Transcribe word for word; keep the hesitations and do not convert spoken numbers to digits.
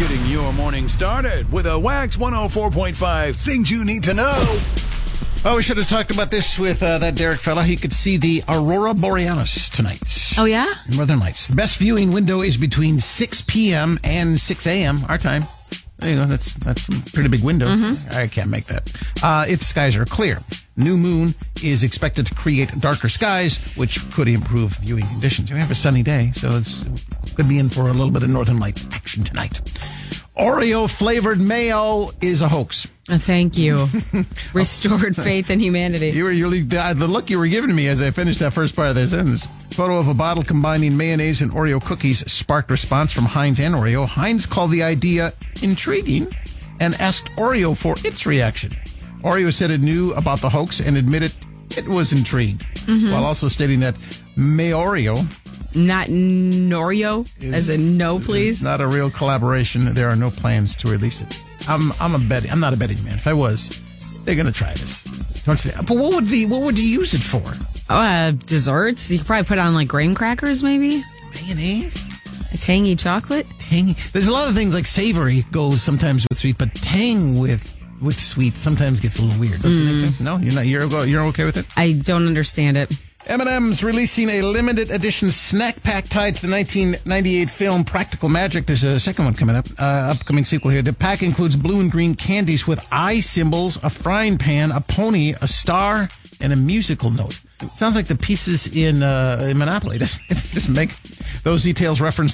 Getting your morning started with a Wax one oh four point five Things You Need to Know. Oh, we should have talked about this with uh, that Derek fella. He could see the Aurora Borealis tonight. Oh, yeah? Northern Lights. The best viewing window is between six p.m. and six a.m. our time. There you go. That's, that's a pretty big window. Mm-hmm. I can't make that. Uh, if skies are clear. New moon is expected to create darker skies, which could improve viewing conditions. We have a sunny day, so it's could be in for a little bit of Northern Lights action tonight. Oreo-flavored mayo is a hoax. Oh, thank you. Restored faith in humanity. You were, you were, the, the look you were giving me as I finished that first part of the sentence. Photo of a bottle combining mayonnaise and Oreo cookies sparked response from Heinz and Oreo. Heinz called the idea intriguing and asked Oreo for its reaction. Oreo said it knew about the hoax and admitted it was intrigued, mm-hmm. while also stating that Mayoreo, not Norio, as in no, please. Not a real collaboration. There are no plans to release it. I'm I'm a betting. I'm not a betting man. If I was, they're gonna try this. Don't you think? But what would the what would you use it for? Oh, uh, desserts. You could probably put on like graham crackers, maybe. Mayonnaise. A tangy chocolate. Tangy. There's a lot of things like savory goes sometimes with sweet, but tang with. with sweet sometimes gets a little weird. Don't mm. you think so? No, you're not. You're you're okay with it? I don't understand it. M and M's releasing a limited edition snack pack tied to the nineteen ninety-eight film Practical Magic. There's a second one coming up, uh, upcoming sequel here. The pack includes blue and green candies with eye symbols, a frying pan, a pony, a star, and a musical note. It sounds like the pieces in, uh, in Monopoly. Just make those details reference